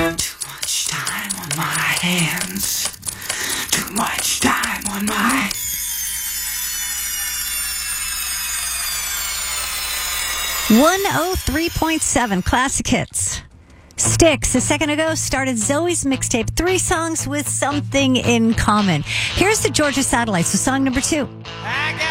Too much time on my hands. Too much time on my... 103.7 Classic Hits. Styx, a second ago, started Zoe's mixtape, 3 songs with something in common. Here's the Georgia Satellites with song number 2.